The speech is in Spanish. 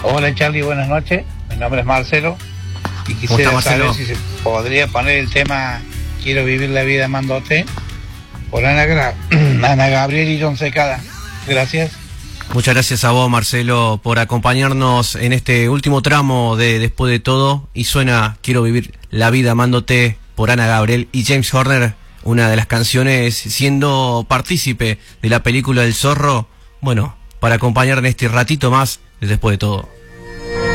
Hola Charlie, buenas noches. Mi nombre es Marcelo y ¿Cómo está, quisiera Marcelo? saber si se podría poner el tema Quiero vivir la vida amándote por Ana Gabriel y John Secada. Gracias. Muchas gracias a vos, Marcelo, por acompañarnos en este último tramo de Después de Todo. Y suena Quiero vivir la vida amándote por Ana Gabriel y James Horner, una de las canciones siendo partícipe de la película El Zorro. Bueno, para acompañar en este ratito más de Después de Todo.